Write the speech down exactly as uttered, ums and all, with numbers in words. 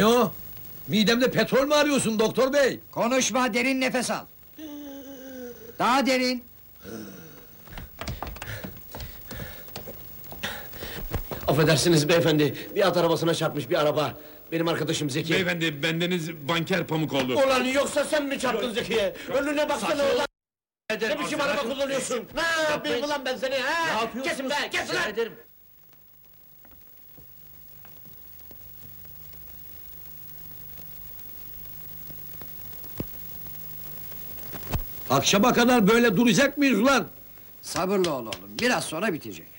Ne o? Midemde petrol mü arıyorsun doktor bey? Konuşma, derin nefes al. Daha derin. Affedersiniz beyefendi, bir at arabasına çarpmış bir araba. Benim arkadaşım Zeki. Beyefendi, bendeniz banker Pamukoğlu. Ulan yoksa sen mi çarptın Zeki'ye? Önüne baksana ulan! Ne biçim araba kullanıyorsun? Ne yapayım ulan ben seni ha? Kesin be, kesin lan! Akşama kadar böyle duracak mıyız ulan? Sabırlı ol oğlum, biraz sonra bitecek.